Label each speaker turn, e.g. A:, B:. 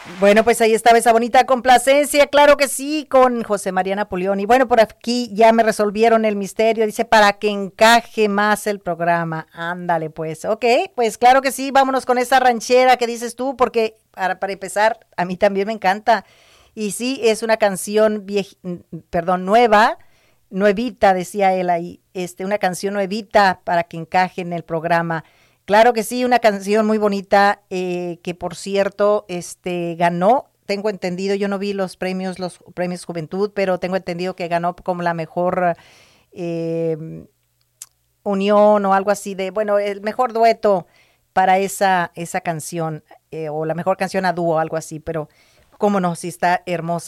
A: Bueno, pues ahí estaba esa bonita complacencia, claro que sí, con José María Napoleón. Y bueno, por aquí ya me resolvieron el misterio, dice, para que encaje más el programa. Ándale, pues, ok, pues claro que sí, vámonos con esa ranchera que dices tú, porque para empezar, a mí también me encanta. Y sí, es una canción perdón, nueva, nuevita, decía él ahí, una canción nuevita para que encaje en el programa. Claro que sí, una canción muy bonita que por cierto, ganó, tengo entendido, yo no vi los premios Juventud, pero tengo entendido que ganó como la mejor eh, unión o algo así de, bueno, el mejor dueto para esa canción o la mejor canción a dúo, algo así, pero cómo no, sí está hermosa.